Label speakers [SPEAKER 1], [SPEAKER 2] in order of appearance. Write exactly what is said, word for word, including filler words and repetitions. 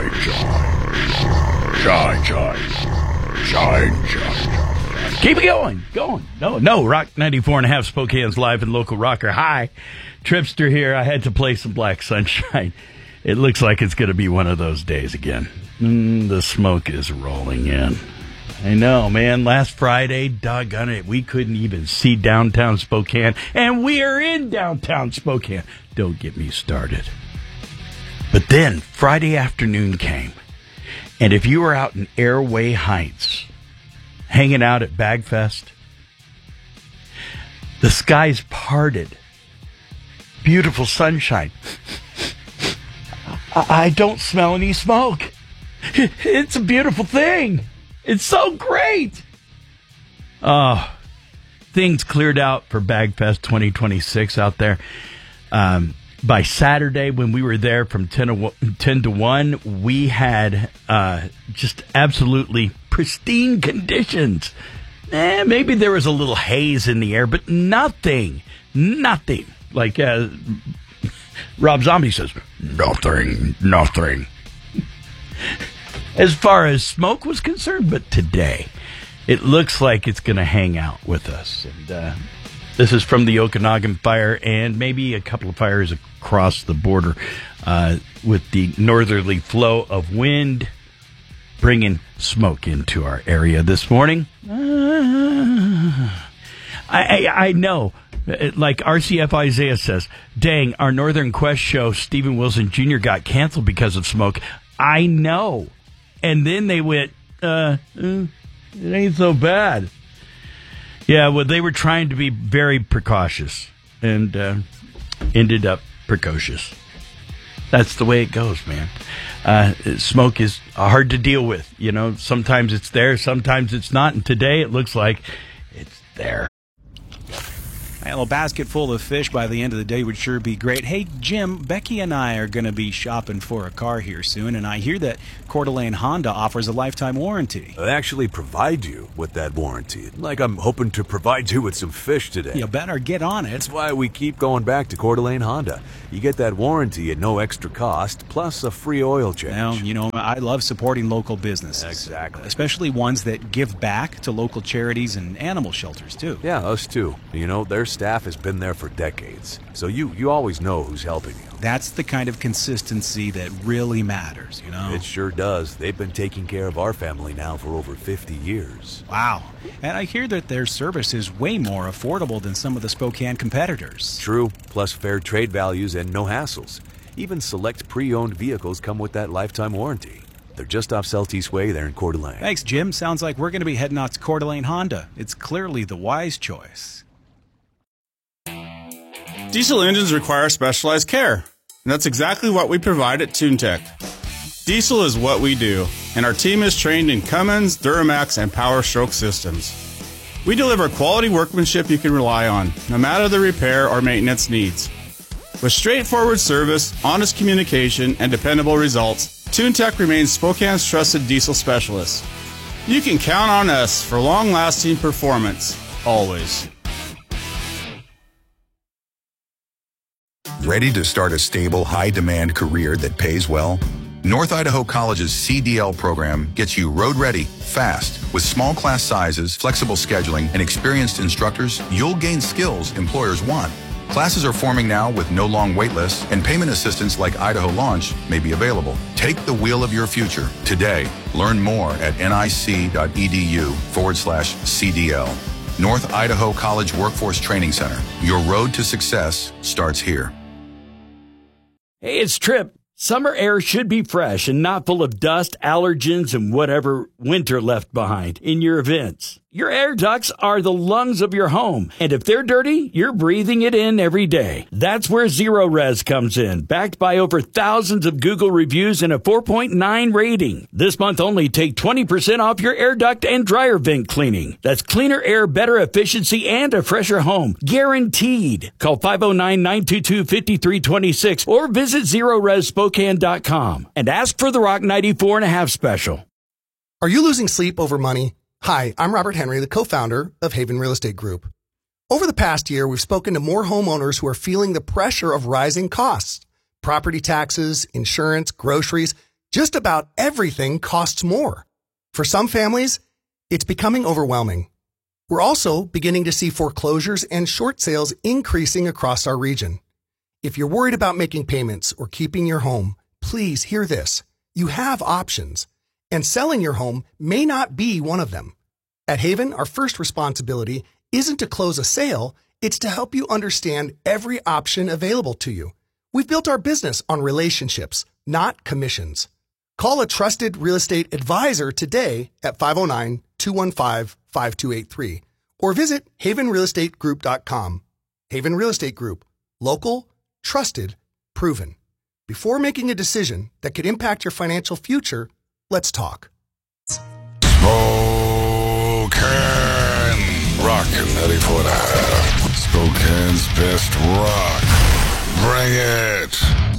[SPEAKER 1] Shine, shine, shine, shine, shine, shine. Keep it going, going. No, no, Rock ninety-four and a half, Spokane's live and local rocker. Hi, Tripster here. I had to play some Black Sunshine. It looks like it's going to be one of those days again. Mm, the smoke is rolling in. I know, man. Last Friday, doggone it, we couldn't even see downtown Spokane, and we are in downtown Spokane. Don't get me started. But then Friday afternoon came, and if you were out in Airway Heights, hanging out at Bagfest, the skies parted. Beautiful sunshine. I, I don't smell any smoke. It's a beautiful thing. It's so great. Oh, things cleared out for Bagfest twenty twenty-six out there. Um, by Saturday, when we were there from ten to one, we had uh, just absolutely pristine conditions. Eh, maybe there was a little haze in the air, but nothing, nothing. Like uh, Rob Zombie says, nothing, nothing. As far as smoke was concerned, but today, it looks like it's going to hang out with us. And uh, this is from the Okanagan fire and maybe a couple of fires across the border uh, with the northerly flow of wind bringing smoke into our area this morning. Uh, I, I, I know, like R C F Isaiah says, dang, our Northern Quest show, Steven Wilson Junior got canceled because of smoke. I know. And then they went, uh, uh, it ain't so bad. Yeah, well, they were trying to be very precautious and uh, ended up precocious. That's the way it goes, man. Uh, smoke is hard to deal with. You know, sometimes it's there, sometimes it's not. And today it looks like it's there.
[SPEAKER 2] A little basket full of fish by the end of the day would sure be great. Hey, Jim, Becky and I are going to be shopping for a car here soon, and I hear that Coeur d'Alene Honda offers a lifetime warranty.
[SPEAKER 3] They actually provide you with that warranty. Like I'm hoping to provide you with some fish today.
[SPEAKER 2] You better get on it.
[SPEAKER 3] That's why we keep going back to Coeur d'Alene Honda. You get that warranty at no extra cost, plus a free oil change.
[SPEAKER 2] Well, you know, I love supporting local businesses.
[SPEAKER 3] Exactly.
[SPEAKER 2] Especially ones that give back to local charities and animal shelters, too.
[SPEAKER 3] Yeah, us too. You know, their staff has been there for decades, so you, you always know who's helping you.
[SPEAKER 2] That's the kind of consistency that really matters, you know?
[SPEAKER 3] It sure does. They've been taking care of our family now for over fifty years.
[SPEAKER 2] Wow. And I hear that their service is way more affordable than some of the Spokane competitors.
[SPEAKER 3] True, plus fair trade values and no hassles. Even select pre-owned vehicles come with that lifetime warranty. They're just off Celtice Way there in Coeur d'Alene.
[SPEAKER 2] Thanks, Jim. Sounds like we're going to be heading out to Coeur d'Alene Honda. It's clearly the wise choice.
[SPEAKER 4] Diesel engines require specialized care, and that's exactly what we provide at TuneTech. Diesel is what we do, and our team is trained in Cummins, Duramax, and Power Stroke systems. We deliver quality workmanship you can rely on, no matter the repair or maintenance needs. With straightforward service, honest communication, and dependable results, TuneTech remains Spokane's trusted diesel specialist. You can count on us for long-lasting performance, always.
[SPEAKER 5] Ready to start a stable, high-demand career that pays well? North Idaho College's C D L program gets you road-ready, fast. With small class sizes, flexible scheduling, and experienced instructors, you'll gain skills employers want. Classes are forming now with no long wait lists, and payment assistance like Idaho Launch may be available. Take the wheel of your future today. Learn more at nic.edu forward slash CDL. North Idaho College Workforce Training Center. Your road to success starts here.
[SPEAKER 1] Hey, it's Trip. Summer air should be fresh and not full of dust, allergens, and whatever winter left behind in your events. Your air ducts are the lungs of your home, and if they're dirty, you're breathing it in every day. That's where Zero Res comes in, backed by over thousands of Google reviews and a four point nine rating. This month only, take twenty percent off your air duct and dryer vent cleaning. That's cleaner air, better efficiency, and a fresher home. Guaranteed. Call five oh nine, nine two two, five three two six or visit zero res spokane dot com and ask for the Rock ninety-four and a half special.
[SPEAKER 6] Are you losing sleep over money? Hi, I'm Robert Henry, the co-founder of Haven Real Estate Group. Over the past year, we've spoken to more homeowners who are feeling the pressure of rising costs. Property taxes, insurance, groceries, Just about everything costs more. For some families, it's becoming overwhelming. We're also beginning to see foreclosures and short sales increasing across our region. If you're worried about making payments or keeping your home, please hear this. You have options, and selling your home may not be one of them. At Haven, our first responsibility isn't to close a sale, it's to help you understand every option available to you. We've built our business on relationships, not commissions. Call a trusted real estate advisor today at five oh nine, two one five, five two eight three or visit haven real estate group dot com. Haven Real Estate Group. Local, trusted, proven. Before making a decision that could impact your financial future, let's talk.
[SPEAKER 7] Spokane Rock ninety-four point nine. Spokane's best rock. Bring it.